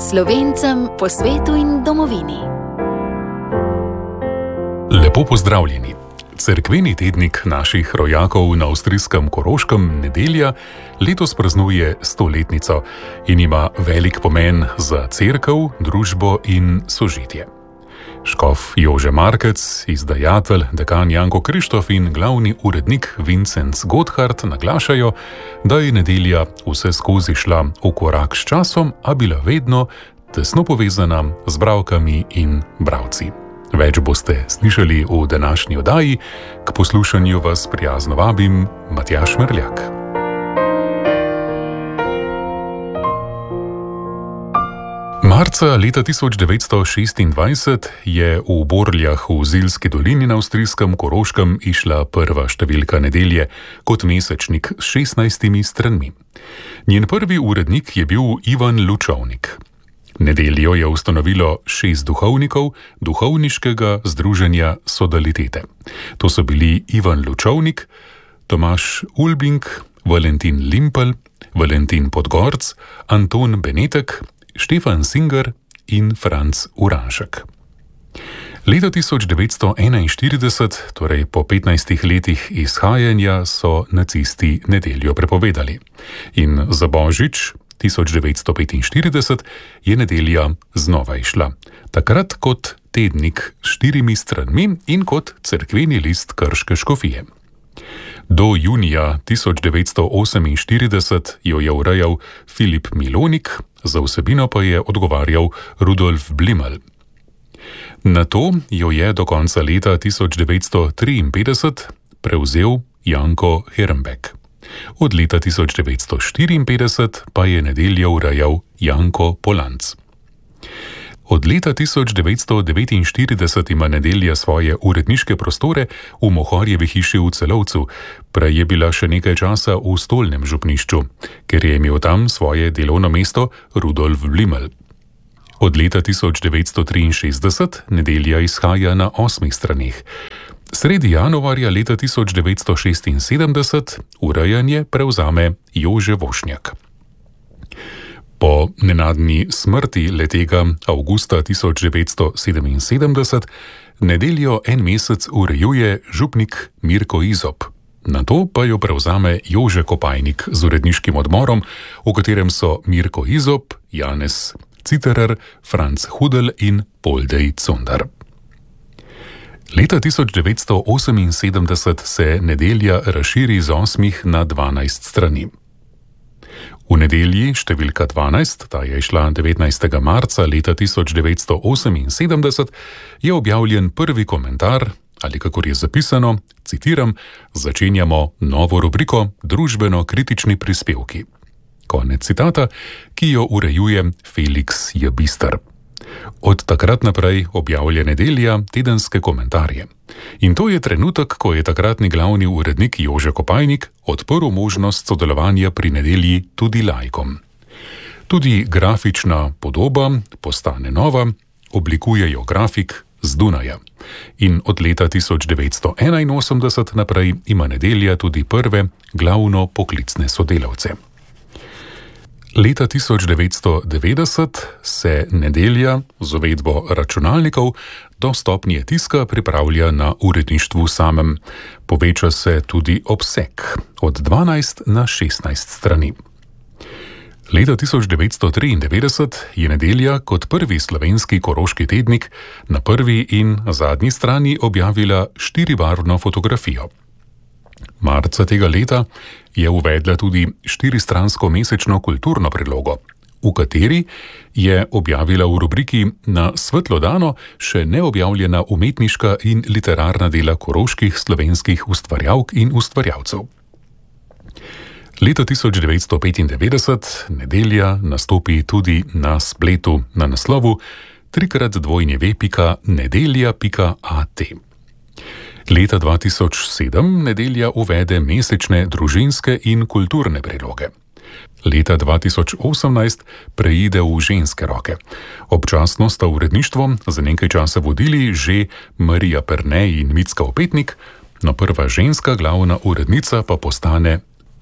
Slovencem po svetu in domovini. Lepo pozdravljeni. Cerkveni tednik naših rojakov na avstrijskem Koroškem Nedelja letos praznuje 100-letnico in ima velik pomen za cerkev, družbo in sožitje. Škof Jože Markec, izdajatelj, dekan Janko Krištof in glavni urednik Vincenc Gotthard naglašajo, da je nedelja vse skozi šla v korak s časom, a bila vedno tesno povezana z bralkami in bralci. Več boste slišali v današnji oddaji, k poslušanju vas prijazno vabim Matjaž Merljak. Marca leta 1926 je v Borljah v Zilski dolini na avstrijskem Koroškem išla prva številka Nedelje kot mesečnik s 16 stranmi. Njen prvi urednik je bil Ivan Lučovnik. Nedeljo je ustanovilo 6 duhovnikov duhovniškega združenja Sodalitete. To so bili Ivan Lučovnik, Tomaž Ulbing, Valentin Limpel, Valentin Podgorc, Anton Benetek, Štefan Singer in Franc Uranšek. Leta 1941, torej po 15 letih izhajanja, so nacisti nedeljo prepovedali. In za Božič 1945 je nedelja znova išla. Takrat kot tednik s 4 stranmi in kot cerkveni list Krške škofije. Do junija 1948 jo je urejal Filip Milonik, za vsebino pa je odgovarjal Rudolf Blimel. Nato jo je do konca leta 1953 prevzel Janko Hermbeck. Od leta 1954 pa je nedeljo urejal Janko Polanc. Od leta 1949 ima nedelja svoje uredniške prostore v Mohorjevi hiši v Celovcu, prej je bila še nekaj časa v Stolnem župnišču, ker je imel tam svoje delovno mesto Rudolf Blimel. Od leta 1963 nedelja izhaja na 8 straneh. Sredi januarja leta 1976 urejanje prevzame Jože Vošnjak. Po nenadni smrti letega avgusta 1977 nedeljo en mesec urejuje župnik Mirko Izop. Nato pa jo prevzame Jože Kopajnik z uredniškim odmorom, v katerem so Mirko Izop, Janez Citerer, Franc Hudel in Poldej Cundar. Leta 1978 se nedelja razširi z 8 na 12 strani. V nedelji številka 12, ta je išla 19. marca leta 1978, je objavljen prvi komentar, ali kakor je zapisano, citiram, začenjamo novo rubriko Družbeno-kritični prispevki. Konec citata, ki jo urejuje Felix J. Bister. Od takrat naprej objavlja nedelja tedenske komentarje. In to je trenutek, ko je takratni glavni urednik Jože Kopajnik odprl možnost sodelovanja pri nedelji tudi laikom. Tudi grafična podoba postane nova, oblikuje jo grafik z Dunaja. In od leta 1981 naprej ima nedelja tudi prve glavno poklicne sodelavce. Leta 1990 se nedelja z uvedbo računalnikov do stopnje tiska pripravlja na uredništvu samem. Poveča se tudi obseg od 12 na 16 strani. Leta 1993 je nedelja kot prvi slovenski koroški tednik na prvi in zadnji strani objavila 4-barvno fotografijo. Marca tega leta je uvedla tudi 4-stransko mesečno kulturno prilogo, v kateri je objavila v rubriki Na svetlo dano še neobjavljena umetniška in literarna dela koroških slovenskih ustvarjalk in ustvarjalcev. Leta 1995 nedelja nastopi tudi na spletu na naslovu www.nedelja.at. Leta 2007 nedelja uvede mesečne družinske in kulturne priloge. Leta 2018 preide v ženske roke. Občasno sta uredništvo za nekaj časa vodili že Marija Perne in Micka Opetnik, no prva ženska glavna urednica pa postane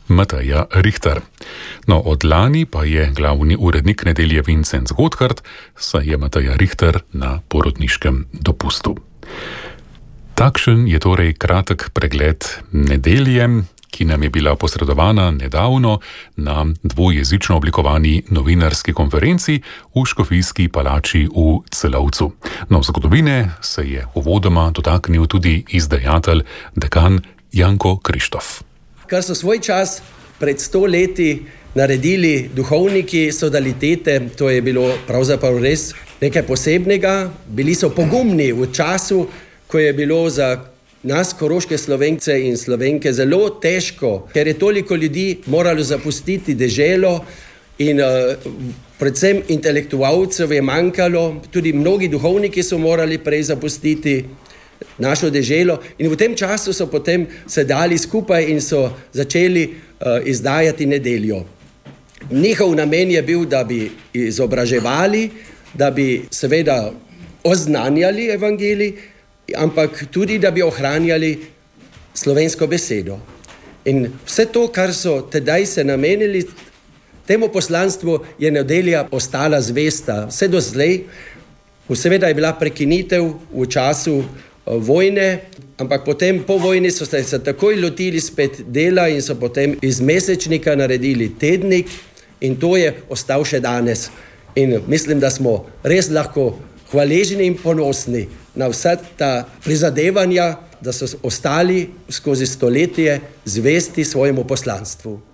Mateja Richter. No, od lani pa je glavni urednik Nedelje Vincenc Godhard, saj je Mateja Richter na porodniškem dopustu. Takšen je torej kratek pregled Nedelje, ki nam je bila posredovana nedavno na dvojezično oblikovani novinarski konferenci v Škofijski palači v Celovcu. No, zgodovine se je uvodoma dotaknil tudi izdajatelj, dekan Janko Krištof. Kar so svoj čas pred 100 leti naredili duhovniki sodalitete, to je bilo pravzaprav res nekaj posebnega. Bili so pogumni v času, ko je bilo za nas, koroške Slovence in Slovenke, zelo težko, ker je toliko ljudi moralo zapustiti deželo in predvsem intelektualcev je manjkalo, tudi mnogi duhovniki so morali prej zapustiti našo deželo in v tem času so potem se dali skupaj in so začeli izdajati Nedeljo. Njihov namen je bil, da bi izobraževali, da bi seveda oznanjali evangelij, ampak tudi, da bi ohranjali slovensko besedo. In vse to, kar so tedaj se namenili temu poslanstvu, je Nedelja ostala zvesta. Vse do zdaj, seveda je bila prekinitev v času vojne, ampak potem po vojni so se takoj lotili spet dela in so potem iz mesečnika naredili tednik in to je ostal še danes. In mislim, da smo res lahko hvaležni in ponosni na vsa ta prizadevanja, da so ostali skozi stoletje zvesti svojemu poslanstvu.